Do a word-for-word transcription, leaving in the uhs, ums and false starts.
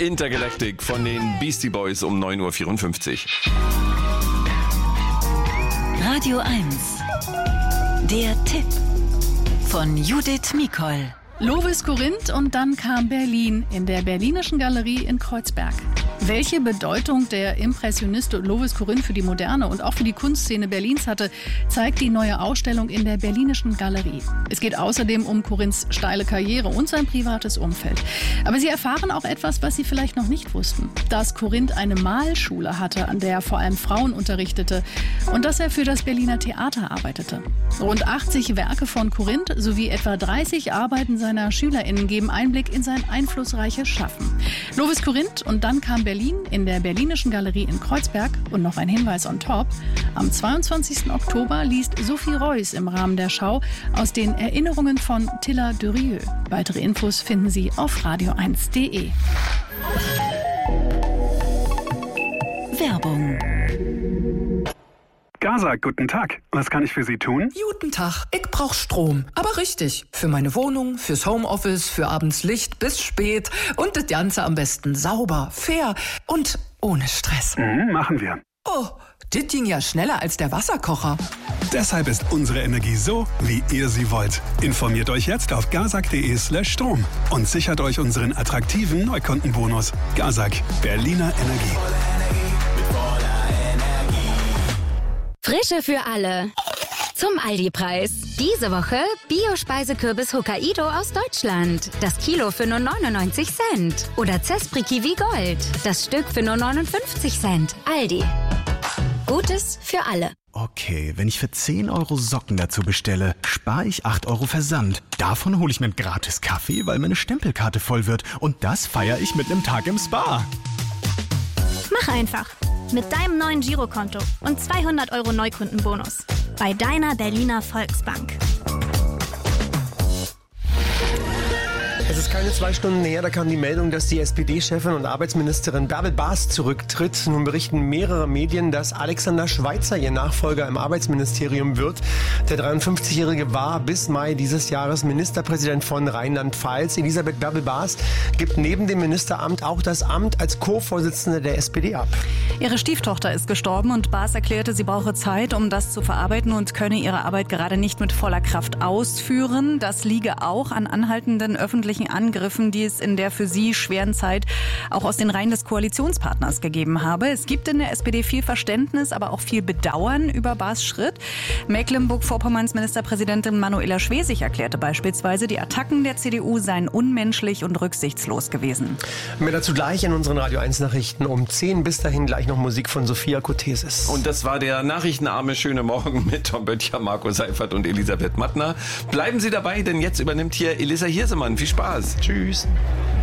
Intergalactic von den Beastie Boys um neun Uhr vierundfünfzig. Radio eins. Der Tipp von Judith Mikol. Lovis Corinth und dann kam Berlin in der Berlinischen Galerie in Kreuzberg. Welche Bedeutung der Impressionist Lovis Corinth für die Moderne und auch für die Kunstszene Berlins hatte, zeigt die neue Ausstellung in der Berlinischen Galerie. Es geht außerdem um Corinths steile Karriere und sein privates Umfeld. Aber Sie erfahren auch etwas, was Sie vielleicht noch nicht wussten. Dass Corinth eine Malschule hatte, an der er vor allem Frauen unterrichtete und dass er für das Berliner Theater arbeitete. Rund achtzig Werke von Corinth sowie etwa dreißig Arbeiten seiner SchülerInnen geben Einblick in sein einflussreiches Schaffen. Lovis Corinth und dann kam Berlin in der Berlinischen Galerie in Kreuzberg. Und noch ein Hinweis on top. Am zweiundzwanzigsten Oktober liest Sophie Reuss im Rahmen der Schau aus den Erinnerungen von Tilla Durieux. Weitere Infos finden Sie auf radio eins punkt de. Werbung. Gaza, guten Tag. Was kann ich für Sie tun? Guten Tag. Ich brauch Strom. Aber richtig. Für meine Wohnung, fürs Homeoffice, für abends Licht bis spät. Und das Ganze am besten sauber, fair und ohne Stress. Mhm, machen wir. Oh, das ging ja schneller als der Wasserkocher. Deshalb ist unsere Energie so, wie ihr sie wollt. Informiert euch jetzt auf gazak punkt de slash Strom und sichert euch unseren attraktiven Neukundenbonus. Gazak, Berliner Energie. Frische für alle. Zum Aldi-Preis. Diese Woche Bio-Speisekürbis Hokkaido aus Deutschland. Das Kilo für nur neunundneunzig Cent. Oder Zespri Kiwi Gold. Das Stück für nur neunundfünfzig Cent. Aldi. Gutes für alle. Okay, wenn ich für zehn Euro Socken dazu bestelle, spare ich acht Euro Versand. Davon hole ich mir einen gratis Kaffee, weil meine Stempelkarte voll wird. Und das feiere ich mit einem Tag im Spa. Mach einfach. Mit deinem neuen Girokonto und zweihundert Euro Neukundenbonus. Bei deiner Berliner Volksbank. Es ist keine zwei Stunden her, da kam die Meldung, dass die S P D-Chefin und Arbeitsministerin Bärbel Baas zurücktritt. Nun berichten mehrere Medien, dass Alexander Schweitzer ihr Nachfolger im Arbeitsministerium wird. Der dreiundfünfzigjährige war bis Mai dieses Jahres Ministerpräsident von Rheinland-Pfalz. Elisabeth Bärbel Baas gibt neben dem Ministeramt auch das Amt als Co-Vorsitzende der S P D ab. Ihre Stieftochter ist gestorben und Baas erklärte, sie brauche Zeit, um das zu verarbeiten und könne ihre Arbeit gerade nicht mit voller Kraft ausführen. Das liege auch an anhaltenden öffentlichen Angriffen, die es in der für sie schweren Zeit auch aus den Reihen des Koalitionspartners gegeben habe. Es gibt in der S P D viel Verständnis, aber auch viel Bedauern über Baas' Schritt. Mecklenburg-Vorpommerns Ministerpräsidentin Manuela Schwesig erklärte beispielsweise, die Attacken der C D U seien unmenschlich und rücksichtslos gewesen. Mehr dazu gleich in unseren Radio eins Nachrichten um zehn. Bis dahin gleich noch Musik von Sophia Kotesis. Und das war der nachrichtenarme Schöne Morgen mit Tom Böttcher, Marco Seifert und Elisabeth Mattner. Bleiben Sie dabei, denn jetzt übernimmt hier Elisa Hirsemann. Viel Spaß. Tschüss.